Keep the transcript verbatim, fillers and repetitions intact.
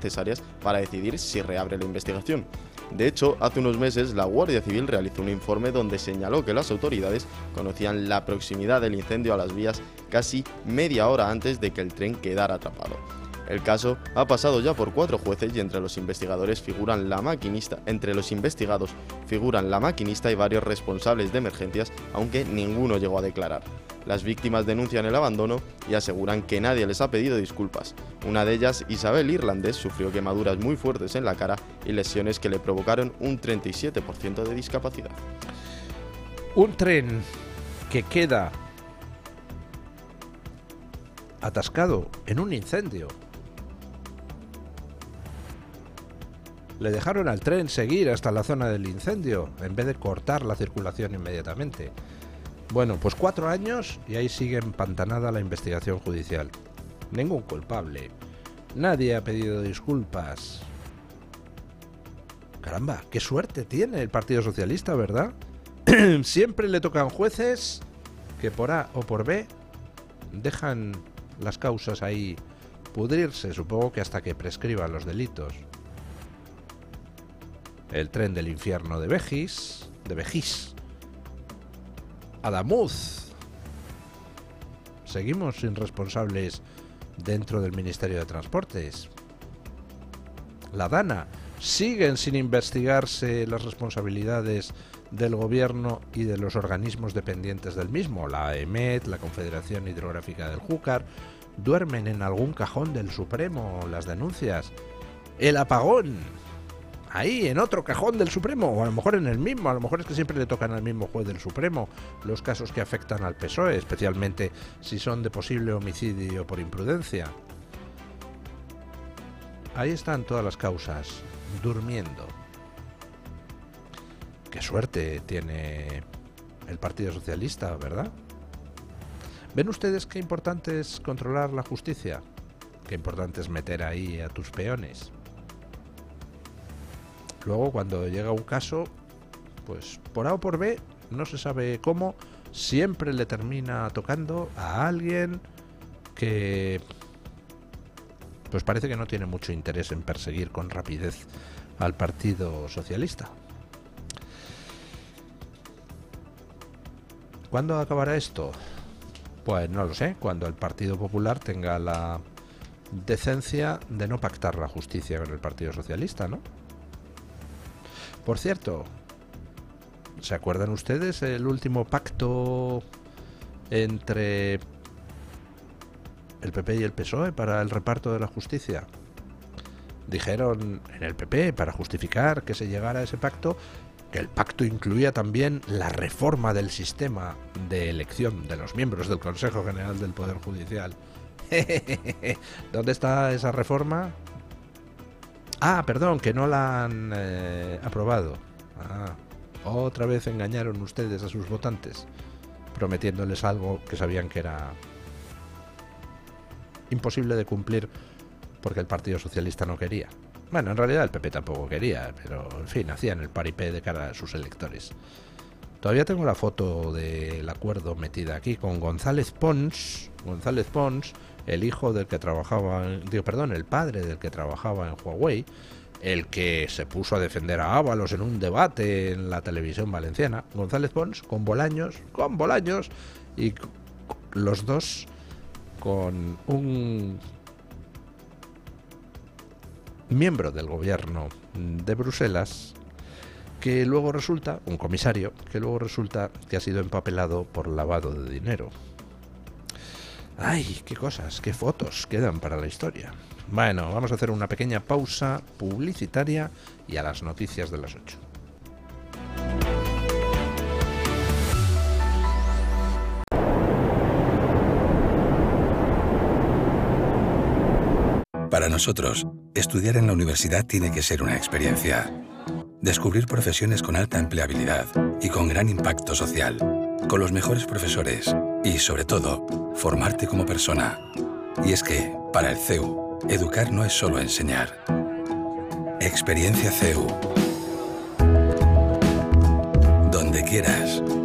necesarias para decidir si reabre la investigación. De hecho, hace unos meses la Guardia Civil realizó un informe donde señaló que las autoridades conocían la proximidad del incendio a las vías casi media hora antes de que el tren quedara atrapado. El caso ha pasado ya por cuatro jueces y entre los investigadores figuran la maquinista, entre los investigados figuran la maquinista y varios responsables de emergencias, aunque ninguno llegó a declarar. Las víctimas denuncian el abandono y aseguran que nadie les ha pedido disculpas. Una de ellas, Isabel Irlandés, sufrió quemaduras muy fuertes en la cara y lesiones que le provocaron un treinta y siete por ciento de discapacidad. Un tren que queda atascado en un incendio. Le dejaron al tren seguir hasta la zona del incendio, en vez de cortar la circulación inmediatamente. Bueno, pues cuatro años y ahí sigue empantanada la investigación judicial. Ningún culpable. Nadie ha pedido disculpas. Caramba, qué suerte tiene el Partido Socialista, ¿verdad? Siempre le tocan jueces que por A o por B dejan las causas ahí pudrirse, supongo que hasta que prescriban los delitos. El tren del infierno de Begis, de Begís, Adamuz. Seguimos sin responsables dentro del Ministerio de Transportes. La Dana. Siguen sin investigarse las responsabilidades del gobierno y de los organismos dependientes del mismo. La A E M E T, la Confederación Hidrográfica del Júcar. Duermen en algún cajón del Supremo las denuncias. El apagón. Ahí, en otro cajón del Supremo, o a lo mejor en el mismo, a lo mejor es que siempre le tocan al mismo juez del Supremo los casos que afectan al P S O E, especialmente si son de posible homicidio por imprudencia. Ahí están todas las causas, durmiendo. Qué suerte tiene el Partido Socialista, ¿verdad? ¿Ven ustedes qué importante es controlar la justicia? Qué importante es meter ahí a tus peones. Luego, cuando llega un caso, pues por A o por B, no se sabe cómo, siempre le termina tocando a alguien que pues parece que no tiene mucho interés en perseguir con rapidez al Partido Socialista. ¿Cuándo acabará esto? Pues no lo sé, cuando el Partido Popular tenga la decencia de no pactar la justicia con el Partido Socialista, ¿no? Por cierto, ¿se acuerdan ustedes el último pacto entre el P P y el P S O E para el reparto de la justicia? Dijeron en el P P, para justificar que se llegara a ese pacto, que el pacto incluía también la reforma del sistema de elección de los miembros del Consejo General del Poder Judicial. ¿Dónde está esa reforma? Ah, perdón, que no la han eh, aprobado. Ah, otra vez engañaron ustedes a sus votantes, prometiéndoles algo que sabían que era imposible de cumplir porque el Partido Socialista no quería. Bueno, en realidad el P P tampoco quería, pero en fin, hacían el paripé de cara a sus electores. Todavía tengo la foto del acuerdo metida aquí con González Pons, González Pons, el hijo del que trabajaba, digo, perdón, el padre del que trabajaba en Huawei, el que se puso a defender a Ábalos en un debate en la televisión valenciana. González Pons con Bolaños, con Bolaños, y los dos con un miembro del gobierno de Bruselas que luego resulta, un comisario, que luego resulta que ha sido empapelado por lavado de dinero. ¡Ay, qué cosas, qué fotos quedan para la historia! Bueno, vamos a hacer una pequeña pausa publicitaria y a las noticias de las ocho. Para nosotros, estudiar en la universidad tiene que ser una experiencia. Descubrir profesiones con alta empleabilidad y con gran impacto social, con los mejores profesores y, sobre todo, formarte como persona. Y es que, para el C E U, educar no es solo enseñar. Experiencia C E U. Donde quieras.